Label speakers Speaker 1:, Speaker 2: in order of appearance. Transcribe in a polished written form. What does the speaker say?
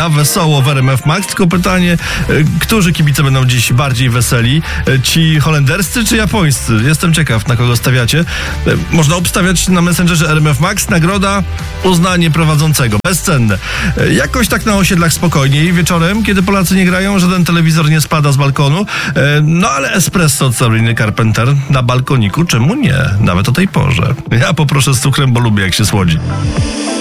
Speaker 1: na wesoło w RMF Max. Tylko pytanie, którzy kibice będą dziś bardziej weseli? Ci holenderscy czy japońscy? Jestem ciekaw, na kogo stawiacie. Można obstawiać na Messengerze RMF Max. Nagroda uznanie prowadzącego. Bezcenne. Jakoś tak na osiedlach spokojniej. Wieczorem, kiedy Polacy nie grają, żaden telewizor nie spada z balkonu. No ale espresso od Sabriny Carpenter na balkoniku, czemu nie? Nawet o tej porze. Ja poproszę z cukrem, bo lubię jak się słodzi.